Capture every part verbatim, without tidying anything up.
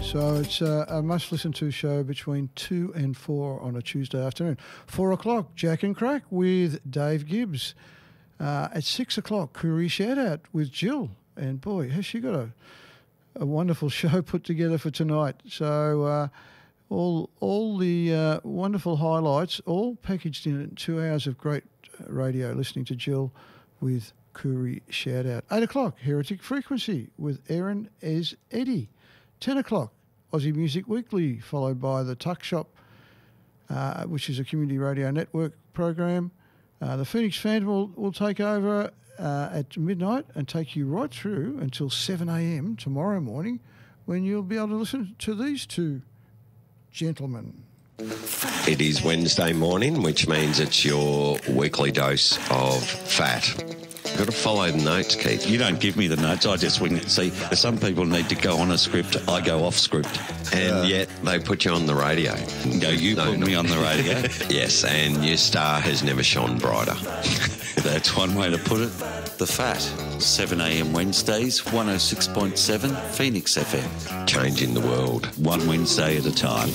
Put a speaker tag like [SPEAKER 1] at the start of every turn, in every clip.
[SPEAKER 1] So it's uh, a must-listen-to show between two and four on a Tuesday afternoon. Four o'clock, Jack and Crack with Dave Gibbs. Uh, at six o'clock, Koori Shout-Out with Jill. And boy, has she got a, a wonderful show put together for tonight. So uh, all all the uh, wonderful highlights, all packaged in two hours of great radio, listening to Jill with Koori Shout-Out. Eight o'clock, Heretic Frequency with Aaron Ez Eddie. Ten o'clock, Aussie Music Weekly, followed by the Tuck Shop, uh, which is a community radio network program. Uh, the Phoenix Phantom will, will take over uh, at midnight and take you right through until seven a.m. tomorrow morning, when you'll be able to listen to these two gentlemen.
[SPEAKER 2] It is Wednesday morning, which means it's your weekly dose of fat. You've got to follow the notes, Keith.
[SPEAKER 3] You don't give me the notes, I just wing it. See, some people need to go on a script, I go off script.
[SPEAKER 2] And
[SPEAKER 3] Uh,
[SPEAKER 2] yet they put you on the radio.
[SPEAKER 3] No, you
[SPEAKER 2] No,
[SPEAKER 3] put
[SPEAKER 2] no.
[SPEAKER 3] me on the radio.
[SPEAKER 2] Yes, and your star has never shone brighter.
[SPEAKER 3] That's one way to put it. The Fat, seven a.m. Wednesdays, one oh six point seven Phoenix F M.
[SPEAKER 2] Changing the world.
[SPEAKER 3] One Wednesday at a time.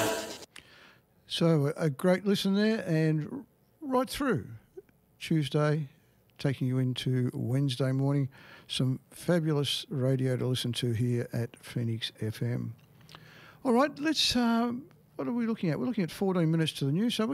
[SPEAKER 1] So a great listen there, and right through Tuesday, taking you into Wednesday morning. Some fabulous radio to listen to here at Phoenix F M. All right, let's, um, what are we looking at? We're looking at fourteen minutes to the news, so